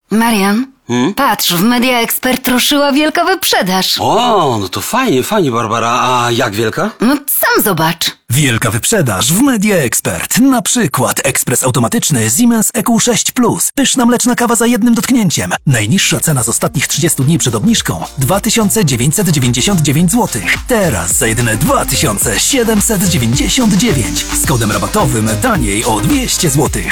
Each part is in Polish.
Marian, patrz, w Media Expert ruszyła wielka wyprzedaż. O, no to fajnie, Barbara. A jak wielka? No sam zobacz. Wielka wyprzedaż w Media Expert. Na przykład ekspres automatyczny Siemens EQ6 Plus. Pyszna mleczna kawa za jednym dotknięciem. Najniższa cena z ostatnich 30 dni przed obniżką 2999 zł. Teraz za jedyne 2799. Z kodem rabatowym taniej o 200 zł.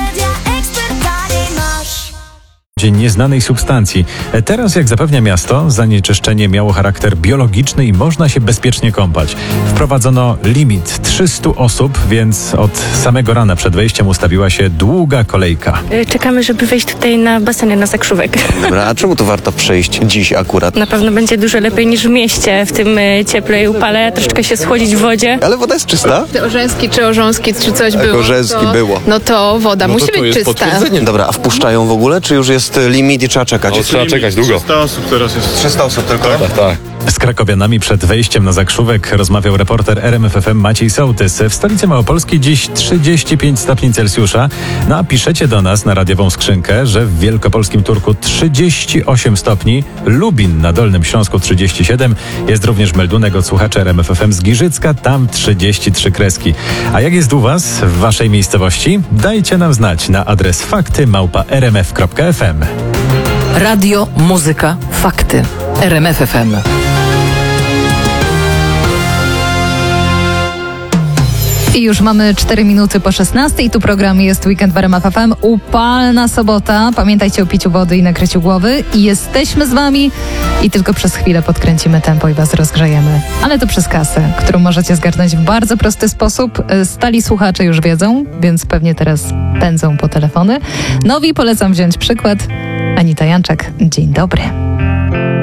Dzień nieznanej substancji. Teraz, jak zapewnia miasto, zanieczyszczenie miało charakter biologiczny i można się bezpiecznie kąpać. Wprowadzono limit 300 osób, więc od samego rana przed wejściem ustawiła się długa kolejka. Czekamy, żeby wejść tutaj na basenie, na Zakrzówek. Dobra, a czemu tu warto przejść dziś akurat? Na pewno będzie dużo lepiej niż w mieście, w tym cieple i upale, troszeczkę się schłodzić w wodzie. Ale woda jest czysta? Orzeński czy Orząski, czy coś było. Orzeński to, było. No to woda musi być czysta. Dobra, a wpuszczają w ogóle, czy już jest limit i trzeba czekać? Trzeba czekać długo. 300 osób teraz jest. 300 osób tylko? Tak. Z krakowianami przed wejściem na Zakrzówek rozmawiał reporter RMF FM Maciej Sołtys. W stolicy Małopolskiej dziś 35 stopni Celsjusza. No a piszecie do nas na radiową skrzynkę, że w wielkopolskim Turku 38 stopni, Lubin na Dolnym Śląsku 37. Jest również meldunek od słuchaczy RMF FM z Giżycka, tam 33 kreski. A jak jest u was, w waszej miejscowości? Dajcie nam znać na adres fakty@rmf.fm. Radio, muzyka, fakty. RMF FM. I już mamy 4 minuty po 16 i tu program jest Weekend w RMF FM. Upalna sobota. Pamiętajcie o piciu wody i nakryciu głowy. I jesteśmy z wami i tylko przez chwilę podkręcimy tempo i was rozgrzejemy. Ale to przez kasę, którą możecie zgarnąć w bardzo prosty sposób. Stali słuchacze już wiedzą, więc pewnie teraz pędzą po telefony. Nowi polecam wziąć przykład. Anita Janczak, dzień dobry.